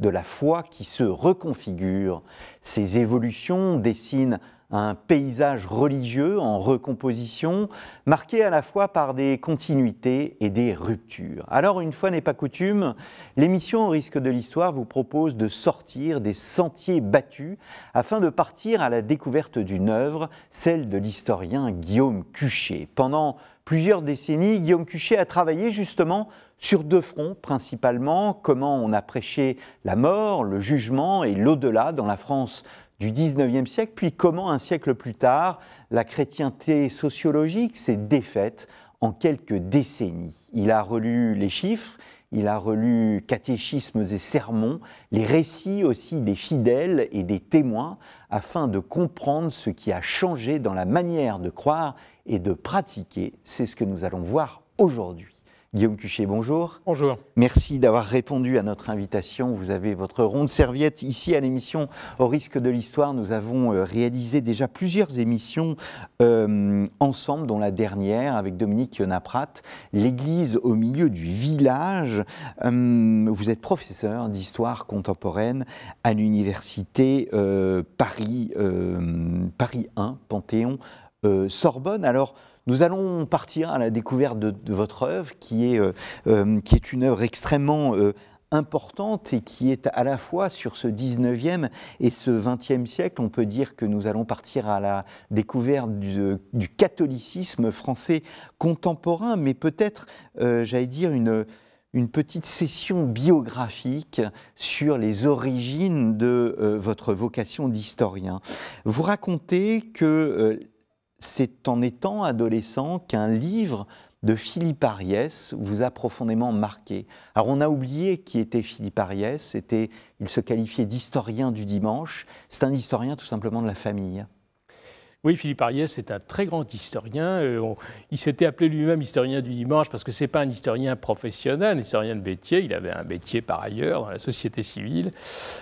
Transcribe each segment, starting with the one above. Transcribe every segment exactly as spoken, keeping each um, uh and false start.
de la foi qui se reconfigure. Ces évolutions dessinent un paysage religieux en recomposition, marqué à la fois par des continuités et des ruptures. Alors, une fois n'est pas coutume, l'émission Au risque de l'histoire vous propose de sortir des sentiers battus afin de partir à la découverte d'une œuvre, celle de l'historien Guillaume Cuchet. Pendant plusieurs décennies, Guillaume Cuchet a travaillé justement sur deux fronts principalement, comment on a prêché la mort, le jugement et l'au-delà dans la France du dix-neuvième siècle, puis comment un siècle plus tard, la chrétienté sociologique s'est défaite en quelques décennies. Il a relu les chiffres, il a relu catéchismes et sermons, les récits aussi des fidèles et des témoins, afin de comprendre ce qui a changé dans la manière de croire et de pratiquer. C'est ce que nous allons voir aujourd'hui. Guillaume Cuchet, bonjour. Bonjour. Merci d'avoir répondu à notre invitation. Vous avez votre ronde serviette ici à l'émission Au risque de l'histoire. Nous avons euh, réalisé déjà plusieurs émissions euh, ensemble, dont la dernière avec Dominique Yonaprat, l'église au milieu du village. Euh, vous êtes professeur d'histoire contemporaine à l'université euh, Paris, euh, Paris un, Panthéon, euh, Sorbonne. Alors, nous allons partir à la découverte de, de votre œuvre, qui est, euh, euh, qui est une œuvre extrêmement euh, importante et qui est à la fois sur ce dix-neuvième et ce vingtième siècle. On peut dire que nous allons partir à la découverte du, du catholicisme français contemporain, mais peut-être, euh, j'allais dire, une... une petite session biographique sur les origines de euh, votre vocation d'historien. Vous racontez que euh, c'est en étant adolescent qu'un livre de Philippe Ariès vous a profondément marqué. Alors on a oublié qui était Philippe Ariès, c'était, il se qualifiait d'historien du dimanche, c'est un historien tout simplement de la famille. Oui, Philippe Ariès est un très grand historien. Euh, on, il s'était appelé lui-même historien du dimanche parce que ce n'est pas un historien professionnel, un historien de métier. Il avait un métier par ailleurs dans la société civile.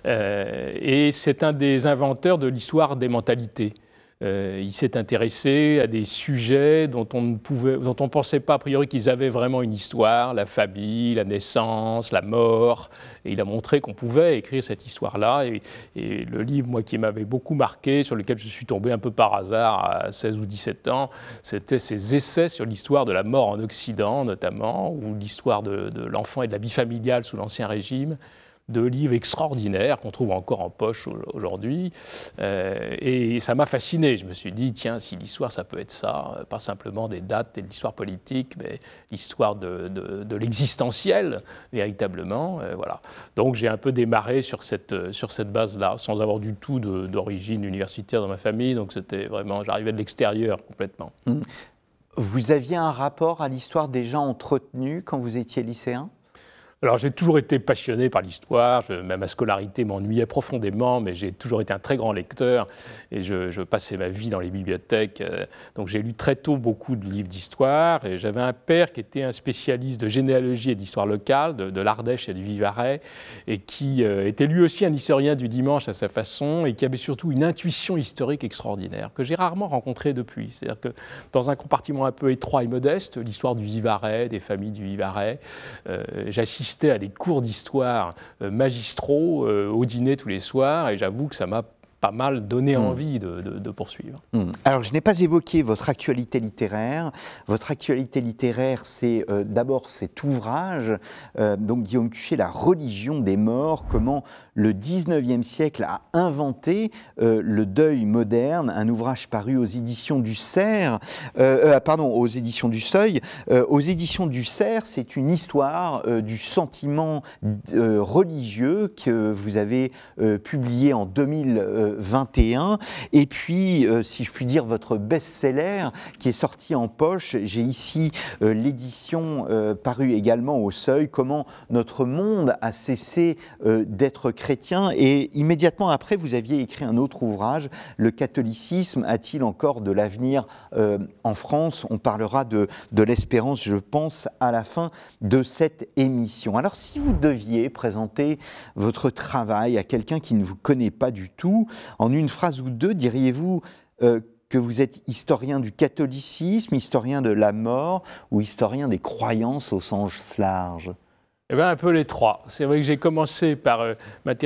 Euh, et c'est un des inventeurs de l'histoire des mentalités. Euh, il s'est intéressé à des sujets dont on ne pouvait, dont on pensait pas a priori qu'ils avaient vraiment une histoire, la famille, la naissance, la mort. Et il a montré qu'on pouvait écrire cette histoire-là. Et, et le livre, moi, qui m'avait beaucoup marqué, sur lequel je suis tombé un peu par hasard à seize ou dix-sept ans, c'était ses essais sur l'histoire de la mort en Occident, notamment, ou l'histoire de, de l'enfant et de la vie familiale sous l'Ancien Régime. De livres extraordinaires qu'on trouve encore en poche aujourd'hui. Euh, et ça m'a fasciné. Je me suis dit, tiens, si l'histoire, ça peut être ça, pas simplement des dates et de l'histoire politique, mais l'histoire de, de, de l'existentiel, véritablement. Euh, voilà. Donc j'ai un peu démarré sur cette, sur cette base-là, sans avoir du tout de, d'origine universitaire dans ma famille. Donc c'était vraiment, j'arrivais de l'extérieur complètement. Vous aviez un rapport à l'histoire déjà entretenu quand vous étiez lycéen ? Alors j'ai toujours été passionné par l'histoire, je, même ma scolarité m'ennuyait profondément, mais j'ai toujours été un très grand lecteur et je, je passais ma vie dans les bibliothèques. Euh, donc j'ai lu très tôt beaucoup de livres d'histoire et j'avais un père qui était un spécialiste de généalogie et d'histoire locale, de, de l'Ardèche et du Vivarais, et qui euh, était lui aussi un historien du dimanche à sa façon et qui avait surtout une intuition historique extraordinaire que j'ai rarement rencontrée depuis. C'est-à-dire que dans un compartiment un peu étroit et modeste, l'histoire du Vivarais, des familles du Vivarais, euh, j'assistais à des cours d'histoire euh, magistraux euh, au dîner tous les soirs, et j'avoue que ça m'a pas mal donné mmh. envie de, de, de poursuivre. Mmh. Alors, je n'ai pas évoqué votre actualité littéraire. Votre actualité littéraire, c'est euh, d'abord cet ouvrage, euh, donc Guillaume Cuchet, La religion des morts, comment le dix-neuvième siècle a inventé euh, le deuil moderne, un ouvrage paru aux éditions du Cerf, euh, euh, pardon, aux éditions du Seuil. Euh, aux éditions du Cerf, c'est une histoire euh, du sentiment euh, religieux que vous avez euh, publié en deux mille vingt et un, et puis, euh, si je puis dire, votre best-seller qui est sorti en poche. J'ai ici euh, l'édition euh, parue également au Seuil, Comment notre monde a cessé euh, d'être chrétien, et immédiatement après, vous aviez écrit un autre ouvrage, Le catholicisme a-t-il encore de l'avenir euh, en France ? On parlera de, de l'espérance, je pense, à la fin de cette émission. Alors, si vous deviez présenter votre travail à quelqu'un qui ne vous connaît pas du tout, en une phrase ou deux, diriez-vous euh, que vous êtes historien du catholicisme, historien de la mort ou historien des croyances au sens large ? Eh bien, un peu les trois. C'est vrai que j'ai commencé par euh, m'intéresser